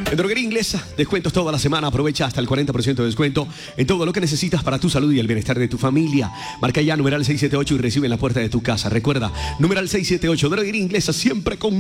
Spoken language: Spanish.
En Droguería Inglesa, descuentos toda la semana. Aprovecha hasta el 40% de descuento en todo lo que necesitas para tu salud y el bienestar de tu familia. Marca ya numeral 678 y recibe en la puerta de tu casa. Recuerda, numeral 678, Droguería Inglesa, siempre con